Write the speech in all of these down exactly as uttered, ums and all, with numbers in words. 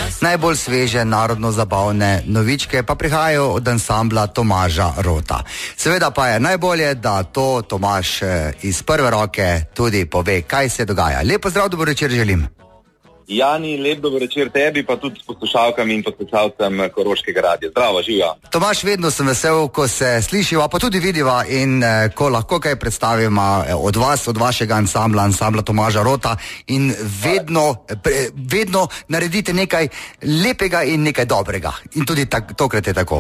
Najbolj sveže narodno-zabavne novičke pa prihajajo od ansambla Tomaža Rota. Seveda pa je najbolje, da to Tomaž iz prve roke tudi pove, kaj se dogaja. Lep pozdrav, dober večer želim. Jani, lep dober večer tebi, pa tudi s poslušalkami in poslušalcem Koroškega radia. Zdravo, živja. Tomaž, vedno sem vesel, ko se slišiva, pa tudi vidiva in eh, ko lahko kaj predstavimo eh, od vas, od vašega ansambla, ansambla Tomaža Rota in vedno, pre, vedno naredite nekaj lepega in nekaj dobrega. In tudi tak, tokrat je tako.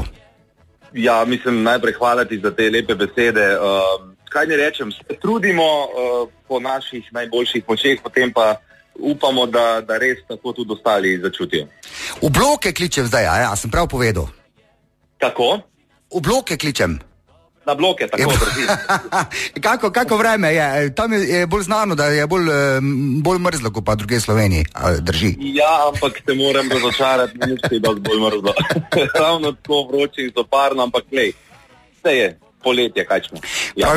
Ja, mislim, najprej hvala ti za te lepe besede. Uh, kaj ne rečem, se trudimo uh, po naših najboljših močeh, potem pa upamo, da, da res tako tudi ostali začutijo. V bloke kličem zdaj, a ja, sem prav povedal. Tako? V bloke kličem. Na bloke, tako drži. kako, kako vreme je? Tam je, je bolj znano, da je bolj, bolj mrzlo, kot pa druge v Sloveniji. Drži. Ja, ampak te moram razočarati, nič je dosti bolj mrzlo. Ravno tako vroče in zoparno, ampak glej, vse je poletje, kaj smo. Ja.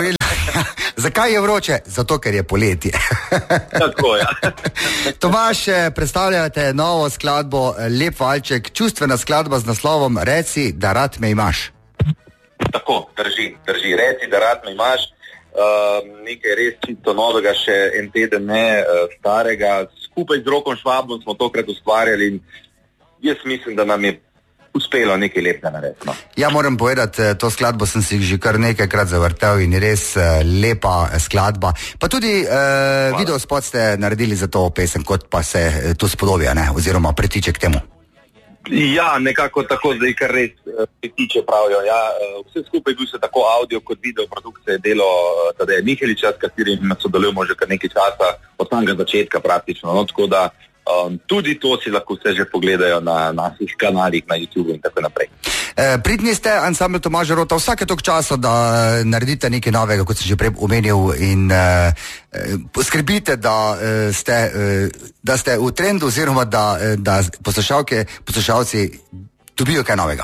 Zakaj je vroče? Zato, ker je poletje. Tako, ja. Tomaž, predstavljate novo skladbo Lep valček, čustvena skladba z naslovom Reci, da rad me imaš. Tako, drži, drži. Reci, da rad me imaš. Uh, nekaj res čisto novega, še en teden ne uh, starega. Skupaj z Rokom Švabom smo tokrat ustvarjali in jaz mislim, da nam je uspelo nekaj lepega narediti. No. Ja, moram povedati, to skladbo sem si že kar nekajkrat zavrtel in je res uh, lepa skladba. Pa tudi uh, video spot ste naredili za to pesem, kot pa se uh, to spodobja, ne? Oziroma pretiče k temu. Ja, nekako tako zdaj, kar res uh, pretiče pravijo. Ja, uh, vse skupaj bil se tako audio kot video produkcije delo uh, Tadeja Miheliča, s katerim sodelujemo že kar nekaj časa, od samega začetka praktično. No, tako da Um, tudi to si lahko vse že pogledajo na naših kanalih, na YouTube in tako naprej. E, pridni ste ansambl Tomaža Rota vsake tok časa, da e, naredite nekaj novega, kot sem že prej omenil, in e, e, poskrbite, da, e, ste, e, da ste v trendu oziroma da, e, da poslušalke, poslušalci dobijo kaj novega.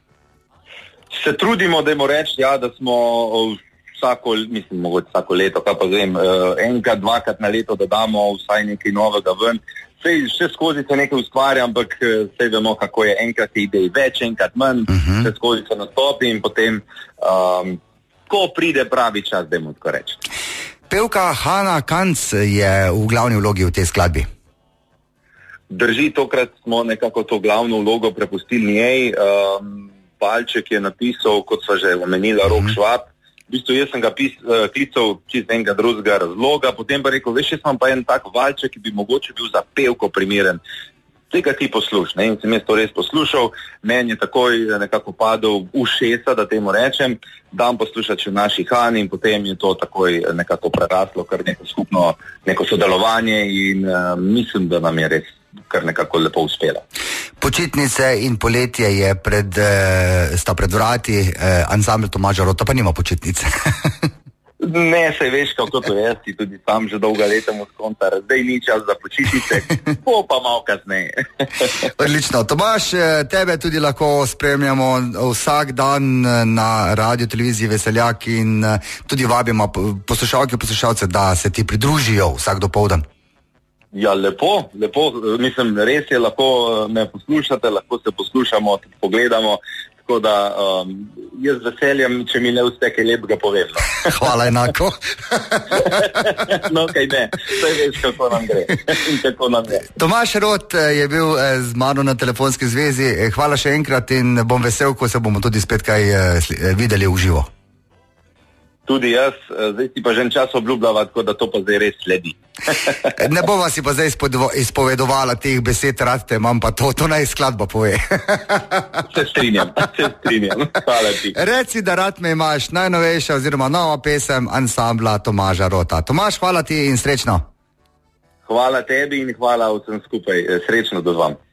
Se trudimo, da jim reči, ja, da smo vsako, mislim, mogoče vsako leto, kaj pa zvem, enkrat, dvakrat na leto, da damo vsaj nekaj novega ven. Sej, še skozi se nekaj ustvarja, ampak sej vemo, kako je, enkrat je idej več, enkrat manj, uh-huh. Še skozi se nastopi in potem, um, ko pride pravi čas, dajmo tako reči. Pevka Hana Kanc je v glavni vlogi v tej skladbi. Drži, tokrat smo nekako to glavno vlogo prepustili njej. Um, Valček je napisal, kot sva že omenila, uh-huh. Rok Švab. V bistvu jaz sem ga pis, uh, klical čist enega drugega razloga, potem pa rekel, veš, jaz imam pa en tak valček, ki bi mogoče bil za pevko primeren. Tega ti posluš, ne? In sem jaz to res poslušal, meni je takoj nekako padel v ušesa, da temu rečem, dam poslušati še naši Hani in potem je to takoj nekako preraslo, kar neko skupno neko sodelovanje in uh, mislim, da nam je res kar nekako lepo uspelo. Počitnice in poletje je pred, eh, sta pred vrati, eh, ansambl Tomaža Rota pa nima počitnice. Ne, se veš, kako to je, ti tudi sam že dolga leta mu skontar, zdaj ni čas za počitnice, bo pa malo kasneje. Odlično. Tomaž, tebe tudi lahko spremljamo vsak dan na radio televiziji Veseljak in tudi vabimo poslušalke in poslušalce, da se ti pridružijo vsak dopoldan. Ja, lepo, lepo, mislim, res je, lahko me poslušate, lahko se poslušamo, pogledamo, tako da um, jaz z veseljem, če mi ne uspe kaj lepega povem. No. Hvala enako. No, kaj ne, vse veš, kako nam gre in kako nam je. Tomaž Rot je bil z mano na telefonski zvezi, hvala še enkrat in bom vesel, ko se bomo tudi spet kaj videli v živo. Tudi jaz, zdaj si pa že en čas obljubljava, tako da to pa zdaj res sledi. Ne bova si pa zdaj izpovedovala teh besed, rad te imam pa to, to naj skladba pove. Se strinjam, se strinjam. Hvala ti. Reci, da rad me imaš, najnovejša oziroma nova pesem ansambla Tomaža Rota. Tomaž, hvala ti in srečno. Hvala tebi in hvala vsem skupaj, srečno do vam.